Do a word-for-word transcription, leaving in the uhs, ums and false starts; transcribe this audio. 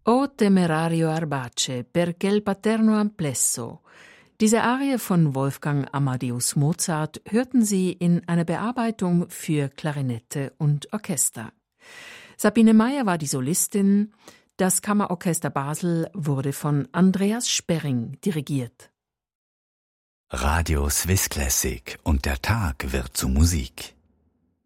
O temerario arbace, perché il paterno amplesso. Diese Arie von Wolfgang Amadeus Mozart hörten Sie in einer Bearbeitung für Klarinette und Orchester. Sabine Meyer war die Solistin. Das Kammerorchester Basel wurde von Andreas Sperring dirigiert. Radio Swiss Classic und der Tag wird zu Musik.